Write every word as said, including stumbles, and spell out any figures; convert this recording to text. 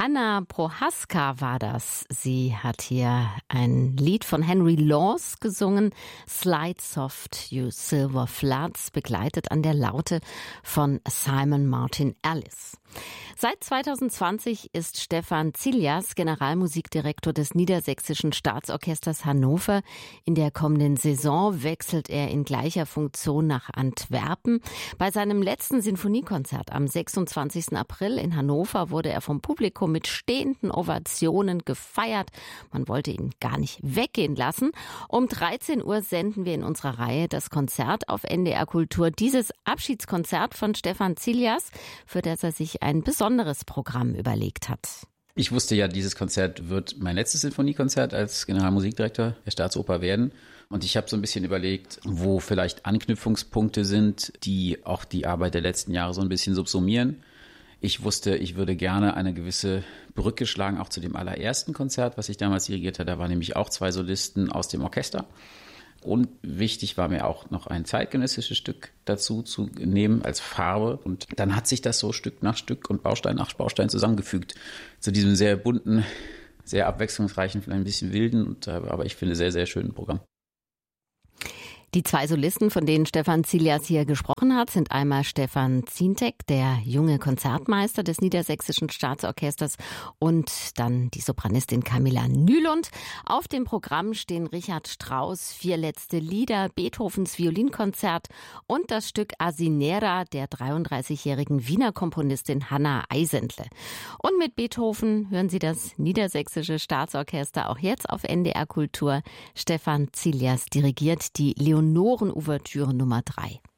Anna Prohaska war das. Sie hat hier ein Lied von Henry Laws gesungen, Slide Soft, You Silver Floods, begleitet an der Laute von Simon Martin Ellis. Seit zwanzig zwanzig ist Stefan Ziljas Generalmusikdirektor des Niedersächsischen Staatsorchesters Hannover. In der kommenden Saison wechselt er in gleicher Funktion nach Antwerpen. Bei seinem letzten Sinfoniekonzert am sechsundzwanzigsten April in Hannover wurde er vom Publikum mit stehenden Ovationen gefeiert. Man wollte ihn gar nicht weggehen lassen. Um dreizehn Uhr senden wir in unserer Reihe das Konzert auf N D R Kultur. Dieses Abschiedskonzert von Stefan Ziljas, für das er sich ein besonderes Programm überlegt hat. Ich wusste ja, dieses Konzert wird mein letztes Sinfoniekonzert als Generalmusikdirektor der Staatsoper werden. Und ich habe so ein bisschen überlegt, wo vielleicht Anknüpfungspunkte sind, die auch die Arbeit der letzten Jahre so ein bisschen subsumieren. Ich wusste, ich würde gerne eine gewisse Brücke schlagen, auch zu dem allerersten Konzert, was ich damals dirigiert habe. Da waren nämlich auch zwei Solisten aus dem Orchester. Und wichtig war mir auch noch ein zeitgenössisches Stück dazu zu nehmen als Farbe. Und dann hat sich das so Stück nach Stück und Baustein nach Baustein zusammengefügt zu diesem sehr bunten, sehr abwechslungsreichen, vielleicht ein bisschen wilden, und, aber ich finde sehr, sehr schönen Programm. Die zwei Solisten, von denen Stefan Ziljas hier gesprochen hat, sind einmal Stefan Zientek, der junge Konzertmeister des Niedersächsischen Staatsorchesters, und dann die Sopranistin Camilla Nylund. Auf dem Programm stehen Richard Strauss' Vier letzte Lieder, Beethovens Violinkonzert und das Stück Asinera der dreiunddreißigjährigen Wiener Komponistin Hanna Eisendle. Und mit Beethoven hören Sie das Niedersächsische Staatsorchester auch jetzt auf N D R Kultur. Stefan Ziljas dirigiert die Leonoren-Ouvertüre Nummer drei.